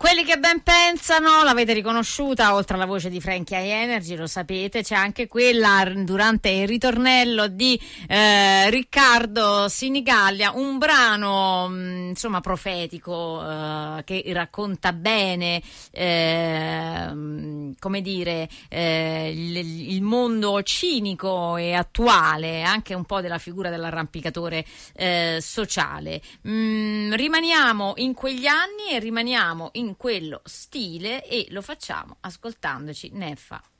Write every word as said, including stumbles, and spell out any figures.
quelli che ben pensano, l'avete riconosciuta, oltre alla voce di Frankie High Energy, lo sapete, c'è anche quella durante il ritornello di eh, Riccardo Sinigallia, un brano mh, insomma profetico eh, che racconta bene eh, come dire eh, il, il mondo cinico e attuale, anche un po' della figura dell'arrampicatore eh, sociale. Mm, rimaniamo in quegli anni e rimaniamo in quello stile e lo facciamo ascoltandoci Neffa.